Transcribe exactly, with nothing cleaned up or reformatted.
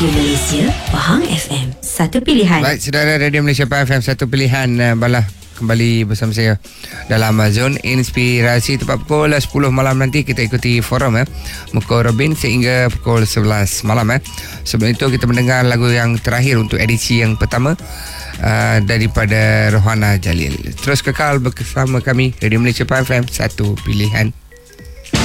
Malaysia, Pahang F M, satu pilihan. Baik, saudara Radio Malaysia Pahang F M, satu pilihan. uh, Balah kembali bersama saya dalam Zone Inspirasi. Tepat pukul sepuluh malam nanti kita ikuti forum eh, Muka Robin sehingga pukul sebelas malam eh. Sebelum itu kita mendengar lagu yang terakhir untuk edisi yang pertama uh, daripada Rohana Jalil. Terus kekal bersama kami Radio Malaysia Pahang F M, satu pilihan.